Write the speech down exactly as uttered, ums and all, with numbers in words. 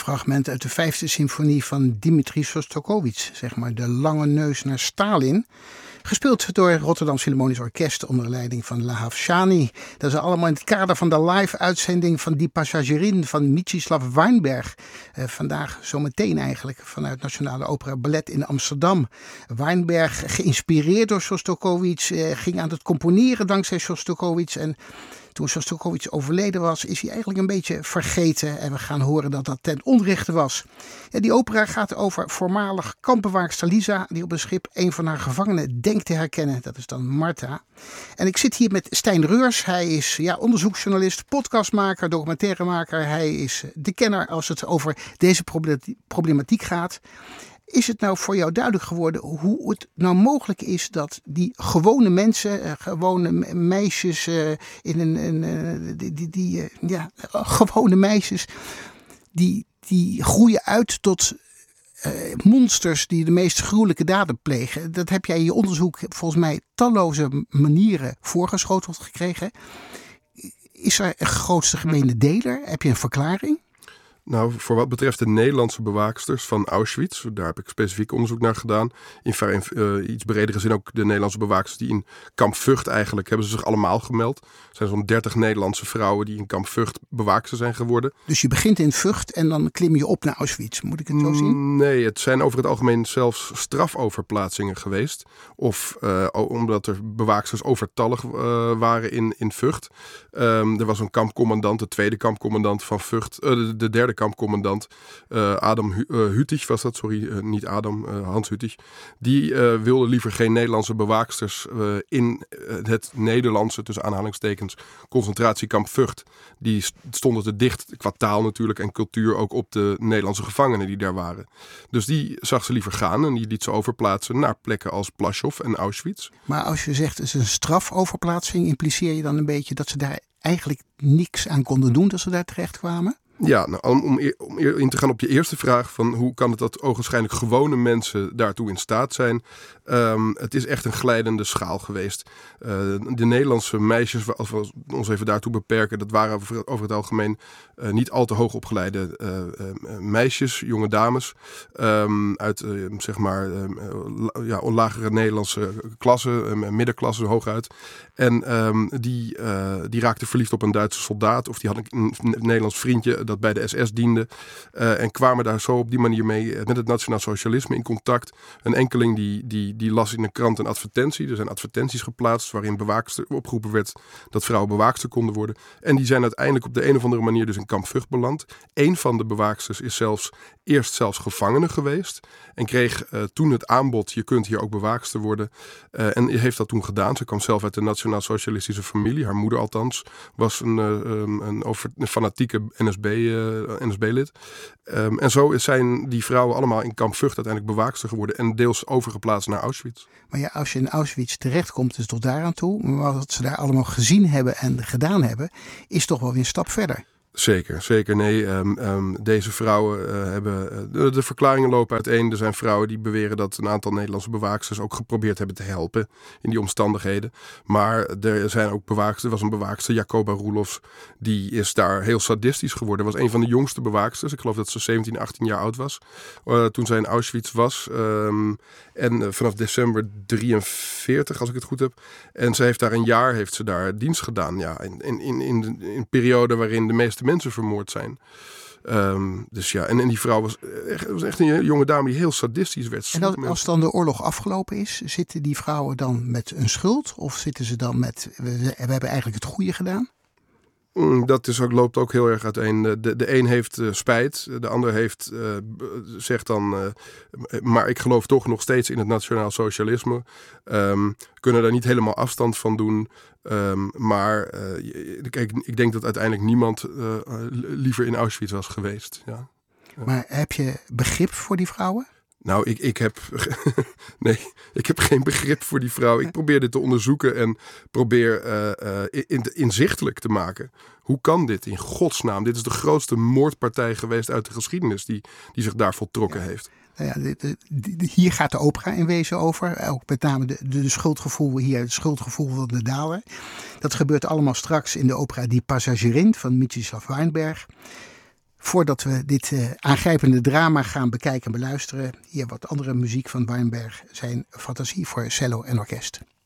fragment uit de vijfde symfonie van Dmitri Shostakovich, zeg maar de lange neus naar Stalin. Gespeeld door het Rotterdam Philharmonisch Orkest onder leiding van Lahav Shani. Dat is allemaal in het kader van de live-uitzending van Die Passagierin van Mstislav Weinberg. Uh, vandaag zometeen eigenlijk vanuit Nationale Opera Ballet in Amsterdam. Weinberg, geïnspireerd door Shostakovich, uh, ging aan het componeren dankzij Shostakovich. En toen Shostakovich overleden was, is hij eigenlijk een beetje vergeten. En we gaan horen dat dat ten onrechte was. Ja, die opera gaat over voormalig kampbewaakster Lisa, die op een schip een van haar gevangenen denkt te herkennen. Dat is dan Marta. En ik zit hier met Stijn Reurs. Hij is ja, onderzoeksjournalist, podcastmaker, documentairemaker. Hij is de kenner als het over deze problematiek gaat. Is het nou voor jou duidelijk geworden hoe het nou mogelijk is dat die gewone mensen, uh, gewone meisjes, uh, in een, een uh, die, die, die uh, ja, gewone meisjes, die, die groeien uit tot uh, monsters die de meest gruwelijke daden plegen? Dat heb jij in je onderzoek volgens mij talloze manieren voorgeschoteld gekregen. Is er een grootste gemene deler? Heb je een verklaring? Nou, voor wat betreft de Nederlandse bewaaksters van Auschwitz, daar heb ik specifiek onderzoek naar gedaan. In uh, iets bredere zin ook de Nederlandse bewaaksters die in kamp Vught eigenlijk, hebben ze zich allemaal gemeld. Er zijn zo'n dertig Nederlandse vrouwen die in kamp Vught bewaakster zijn geworden. Dus je begint in Vught en dan klim je op naar Auschwitz, moet ik het zo zien? Nee, het zijn over het algemeen zelfs strafoverplaatsingen geweest. Of uh, omdat er bewaaksters overtallig uh, waren in, in Vught. Um, er was een kampcommandant, de tweede kampcommandant van Vught, uh, de, de derde kampcommandant, uh, Adam Hu- uh, Hüttich was dat, sorry, uh, niet Adam, uh, Hans Hüttich. Die uh, wilde liever geen Nederlandse bewaaksters uh, in uh, het Nederlandse, tussen aanhalingstekens, concentratiekamp Vught. Die stonden te dicht, qua taal natuurlijk en cultuur, ook op de Nederlandse gevangenen die daar waren. Dus die zag ze liever gaan en die liet ze overplaatsen naar plekken als Plaszow en Auschwitz. Maar als je zegt het is een strafoverplaatsing, impliceer je dan een beetje dat ze daar eigenlijk niks aan konden doen dat ze daar terecht kwamen? Ja, nou, om, om, om in te gaan op je eerste vraag van hoe kan het dat ogenschijnlijk gewone mensen daartoe in staat zijn. Um, het is echt een glijdende schaal geweest. Uh, de Nederlandse meisjes, als we ons even daartoe beperken, dat waren over, over het algemeen uh, niet al te hoog opgeleide uh, uh, meisjes, jonge dames. Um, uit uh, zeg maar uh, ja, lagere Nederlandse klassen, uh, middenklasse hooguit. En um, die, uh, die raakten verliefd op een Duitse soldaat of die hadden een, een Nederlands vriendje dat bij de S S diende. Uh, en kwamen daar zo op die manier mee met het nationaal socialisme in contact. Een enkeling die, die, die las in een krant een advertentie. Er zijn advertenties geplaatst waarin bewaakster, opgeroepen werd dat vrouwen bewaakster konden worden. En die zijn uiteindelijk op de een of andere manier dus in kamp Vught beland. Eén van de bewaaksters is zelfs eerst zelfs gevangene geweest. En kreeg uh, toen het aanbod, je kunt hier ook bewaakster worden. Uh, en heeft dat toen gedaan. Ze kwam zelf uit de nationaal-socialistische familie. Haar moeder althans was een, uh, um, een, over, een fanatieke N S B Uh, N S B-lid. Um, en zo zijn die vrouwen allemaal in kamp Vught uiteindelijk bewaakster geworden en deels overgeplaatst naar Auschwitz. Maar ja, als je in Auschwitz terechtkomt, dus tot daar aan toe, maar wat ze daar allemaal gezien hebben en gedaan hebben, is toch wel weer een stap verder. Zeker, zeker. Nee, um, um, deze vrouwen uh, hebben... Uh, de, de verklaringen lopen uiteen. Er zijn vrouwen die beweren dat een aantal Nederlandse bewaaksters ook geprobeerd hebben te helpen in die omstandigheden. Maar er zijn ook bewaaksters. Er was een bewaakster, Jacoba Roelofs, die is daar heel sadistisch geworden. Was een van de jongste bewaaksters. Ik geloof dat ze zeventien, achttien jaar oud was uh, toen zij in Auschwitz was. Um, en uh, vanaf december drieënveertig, als ik het goed heb. En ze heeft daar een jaar heeft ze daar dienst gedaan. Ja, in, in, in, in een periode waarin de meeste mensen vermoord zijn. Um, dus ja, en, en die vrouw was echt, was echt een jonge dame die heel sadistisch werd. En als, als dan de oorlog afgelopen is, zitten die vrouwen dan met een schuld? Of zitten ze dan met, we, we hebben eigenlijk het goede gedaan? Dat is ook, loopt ook heel erg uiteen. De, de een heeft uh, spijt, de ander heeft, uh, zegt dan, uh, maar ik geloof toch nog steeds in het nationaal socialisme. Um, kunnen daar niet helemaal afstand van doen. Um, maar uh, kijk, ik denk dat uiteindelijk niemand uh, liever in Auschwitz was geweest. Ja. Maar heb je begrip voor die vrouwen? Nou, ik, ik, heb, nee, ik heb geen begrip voor die vrouw. Ik probeer dit te onderzoeken en probeer uh, uh, in, inzichtelijk te maken. Hoe kan dit in godsnaam? Dit is de grootste moordpartij geweest uit de geschiedenis die, die zich daar voltrokken ja. heeft. Nou ja, de, de, de, hier gaat de opera in wezen over. Ook met name de, de, de schuldgevoel hier, het schuldgevoel van de dader. Dat gebeurt allemaal straks in de opera Die Passagierin van Mstislav Weinberg. Voordat we dit uh, aangrijpende drama gaan bekijken en beluisteren, hier wat andere muziek van Weinberg, zijn Fantasie voor cello en orkest.